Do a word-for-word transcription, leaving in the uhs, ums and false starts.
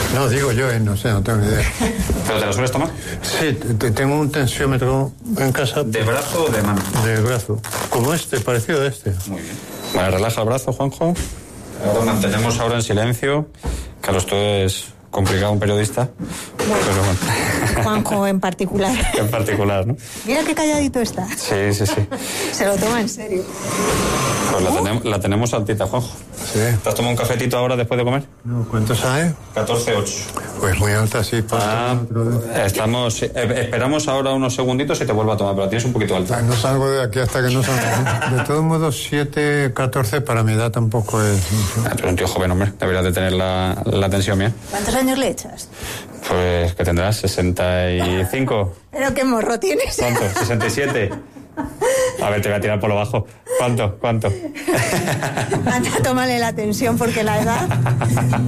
No, digo yo, eh, no sé, no tengo ni idea. ¿Pero te lo sueles tomar? Sí, te- tengo un tensiómetro en casa. ¿De brazo o de mano? De brazo. Como este, parecido a este. Muy bien. Vale, relaja el brazo, Juanjo. Ahora mantenemos ahora en silencio. Claro, esto es complicado, un periodista. Pero bueno. Juanjo en particular. En particular, ¿no? Mira qué calladito está. Sí, sí, sí. Se lo toma en serio. Pues la, tenem- la tenemos altita, Juanjo. Sí. ¿Te has tomado un cafetito ahora después de comer? No, ¿cuántos hay? catorce ocho. Pues muy alta, sí. Por Ah, estamos, eh, esperamos ahora unos segunditos y te vuelvo a tomar, pero la tienes un poquito alta. No salgo de aquí hasta que no salga. De todos modos, siete, catorce para mi edad tampoco es mucho. Ah, pero un tío joven, hombre, deberías de tener la, la tensión bien. ¿Cuántos años le echas? Pues, ¿qué tendrás? ¿sesenta y cinco? ¿Pero qué morro tienes? ¿Cuánto? ¿sesenta y siete? A ver, te voy a tirar por lo bajo. ¿Cuánto? ¿Cuánto? Anda, tómale la tensión porque la edad...